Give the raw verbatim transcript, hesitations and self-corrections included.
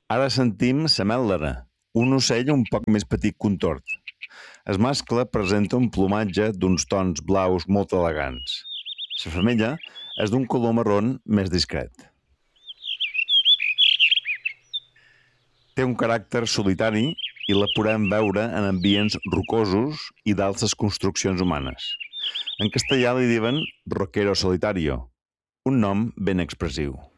Ara sentim l'amèldara, un ocell un poc més petit que un tord. El mascle presenta un plomatge d'uns tons blaus molt elegants. La femella és d'un color marró més discret. Té un caràcter solitari i la podem veure en ambients rocosos i d'altres construccions humanes. En castellà li diuen roquero solitario, un nom ben expressiu.